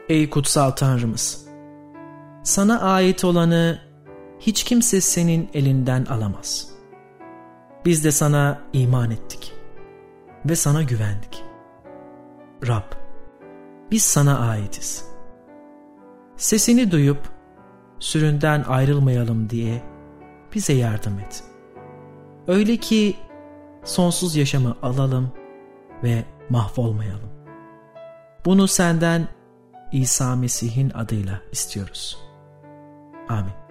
Ey kutsal Tanrımız! Sana ait olanı hiç kimse senin elinden alamaz. Biz de sana iman ettik ve sana güvendik. Rab, biz sana aitiz. Sesini duyup süründen ayrılmayalım diye bize yardım et. Öyle ki sonsuz yaşamı alalım ve mahvolmayalım. Bunu senden İsa Mesih'in adıyla istiyoruz. Amin.